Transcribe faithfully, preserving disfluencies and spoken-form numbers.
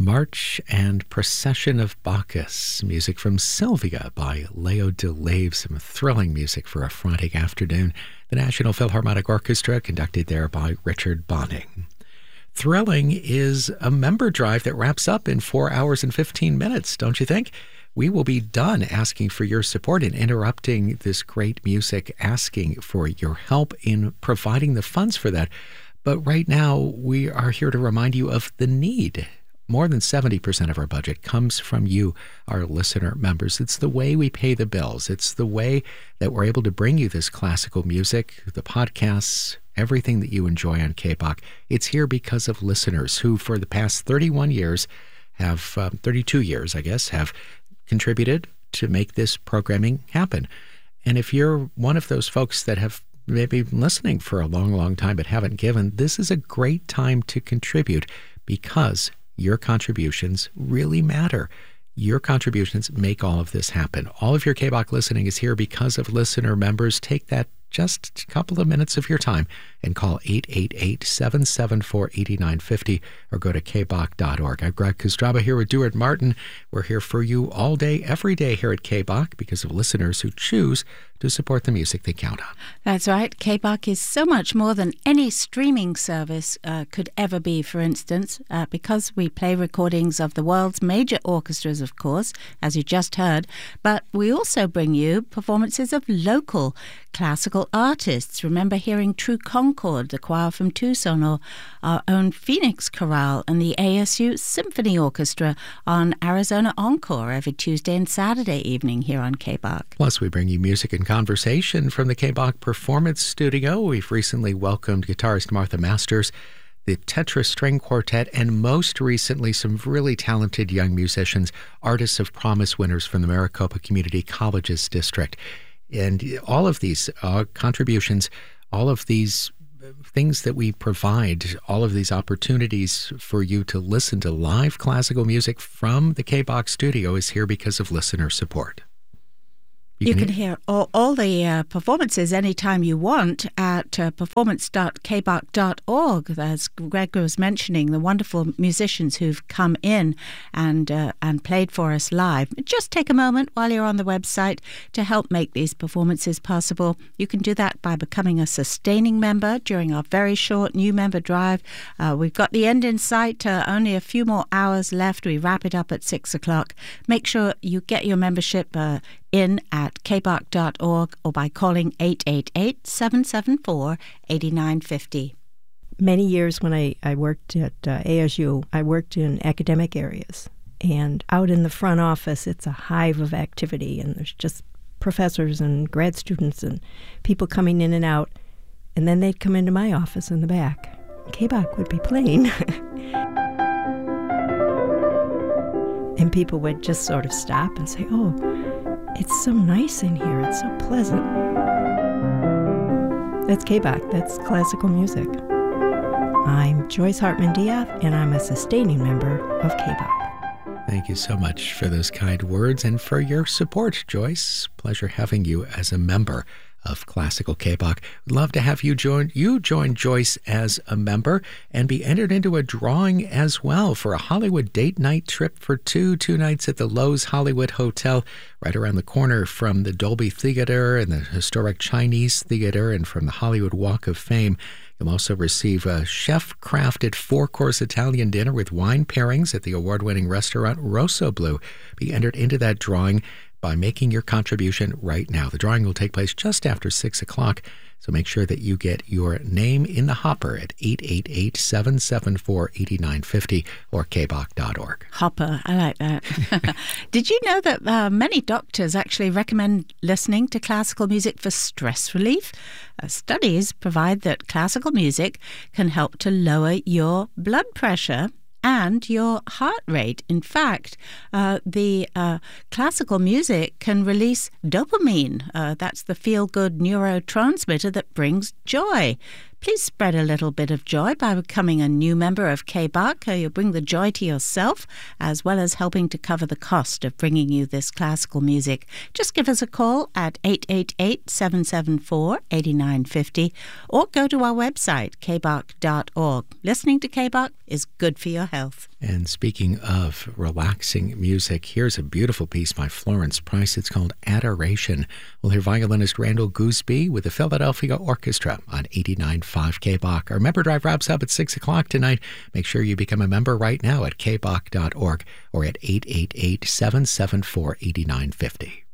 March and Procession of Bacchus, music from Sylvia by Leo Delave, some thrilling music for a Friday afternoon. The National Philharmonic Orchestra, conducted there by Richard Bonning. Thrilling is a member drive that wraps up in four hours and fifteen minutes, don't you think? We will be done asking for your support in interrupting this great music, asking for your help in providing the funds for that. But right now, we are here to remind you of the need. More than seventy percent of our budget comes from you, our listener members. It's the way we pay the bills. It's the way that we're able to bring you this classical music, the podcasts, everything that you enjoy on K B O C. It's here because of listeners who, for the past thirty-one years, have, um, thirty-two years, I guess, have contributed to make this programming happen. And if you're one of those folks that have maybe been listening for a long, long time but haven't given, this is a great time to contribute because your contributions really matter. Your contributions make all of this happen. All of your K B O C listening is here because of listener members. Take that just a couple of minutes of your time and call eight eight eight, seven seven four, eight nine five zero or go to k b o c dot org. I'm Greg Kostraba here with Duart Martin. We're here for you all day, every day here at K B O C because of listeners who choose to support the music they count on. That's right. K B O C is so much more than any streaming service uh, could ever be, for instance, uh, because we play recordings of the world's major orchestras, of course, as you just heard, but we also bring you performances of local classical artists. Remember hearing True Concord, the choir from Tucson, or our own Phoenix Chorale and the A S U Symphony Orchestra on Arizona Encore every Tuesday and Saturday evening here on K B O C. Plus, we bring you music and conversation from the K B O C Performance Studio. We've recently welcomed guitarist Martha Masters, the Tetra String Quartet, and most recently some really talented young musicians, Artists of Promise winners from the Maricopa Community Colleges District. And all of these uh, contributions, all of these things that we provide, all of these opportunities for you to listen to live classical music from the K B O C studio is here because of listener support. You, you can, can hear all, all the uh, performances anytime you want at uh, performance dot k b o c dot org. As Greg was mentioning, the wonderful musicians who've come in and uh, and played for us live. Just take a moment while you're on the website to help make these performances possible. You can do that by becoming a sustaining member during our very short new member drive. Uh, we've got the end in sight, uh, only a few more hours left. We wrap it up at six o'clock. Make sure you get your membership uh, in at k b o c dot org or by calling eight eight eight, seven seven four, eight nine five zero. Many years when I, I worked at uh, A S U, I worked in academic areas. And out in the front office, it's a hive of activity, and there's just professors and grad students and people coming in and out. And then they'd come into my office in the back. K B O C would be playing. And people would just sort of stop and say, oh, it's so nice in here. It's so pleasant. That's K B O C. That's classical music. I'm Joyce Hartman Diaz, and I'm a sustaining member of K B O C. Thank you so much for those kind words and for your support, Joyce. Pleasure having you as a member of Classical K B O C. We'd love to have you join you join Joyce as a member and be entered into a drawing as well for a Hollywood date night trip for two, two nights at the Loews Hollywood Hotel right around the corner from the Dolby Theater and the historic Chinese Theater and from the Hollywood Walk of Fame. You'll also receive a chef-crafted four-course Italian dinner with wine pairings at the award-winning restaurant Rosso Blu. Be entered into that drawing by making your contribution right now. The drawing will take place just after six o'clock, so make sure that you get your name in the hopper at eight eight eight, seven seven four, eight nine five zero or k b o c dot org. Hopper, I like that. Did you know that uh, many doctors actually recommend listening to classical music for stress relief? Uh, studies provide that classical music can help to lower your blood pressure and your heart rate. In fact, uh, the uh, classical music can release dopamine. Uh, that's the feel-good neurotransmitter that brings joy. Please spread a little bit of joy by becoming a new member of K B O C. You'll bring the joy to yourself, as well as helping to cover the cost of bringing you this classical music. Just give us a call at eight eight eight, seven seven four, eight nine five zero or go to our website, k b o c dot org. Listening to K B O C is good for your health. And speaking of relaxing music, here's a beautiful piece by Florence Price. It's called Adoration. We'll hear violinist Randall Gooseby with the Philadelphia Orchestra on eighty-nine point five K B O C. Our member drive wraps up at six o'clock tonight. Make sure you become a member right now at k b o c dot org or at eight eight eight, seven seven four, eight nine five zero.